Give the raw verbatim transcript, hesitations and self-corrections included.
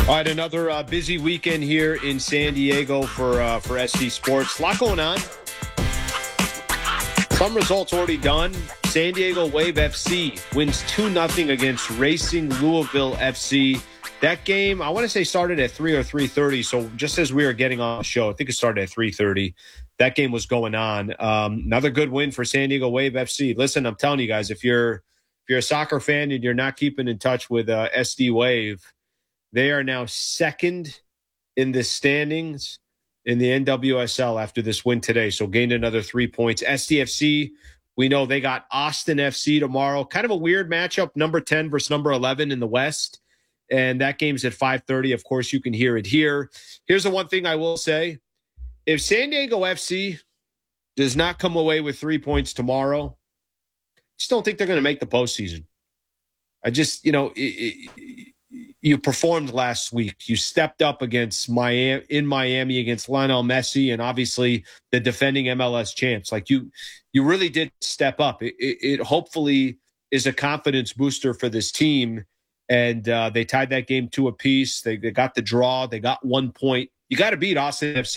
All right, another uh, busy weekend here in San Diego for uh, for S D Sports. A lot going on. Some results already done. San Diego Wave F C wins two nothing against Racing Louisville F C. That game, I want to say, started at three or three thirty. So just as we were getting on the show, I think it started at three thirty. That game was going on. Um, another good win for San Diego Wave F C. Listen, I'm telling you guys, if you're if you're a soccer fan and you're not keeping in touch with uh, S D Wave, they are now second in the standings in the N W S L after this win today. So gained another three points. S D F C, we know they got Austin F C tomorrow. Kind of a weird matchup, number ten versus number eleven in the West. And that game's at five thirty. Of course, you can hear it here. Here's the one thing I will say. If San Diego F C does not come away with three points tomorrow, I just don't think they're going to make the postseason. I just, you know, it, it, you performed last week. You stepped up against Miami in Miami against Lionel Messi and obviously the defending M L S champs. Like you, you really did step up. It, it, it hopefully is a confidence booster for this team. And uh, they tied that game to a piece. They, they got the draw. They got one point. You got to beat Austin F C.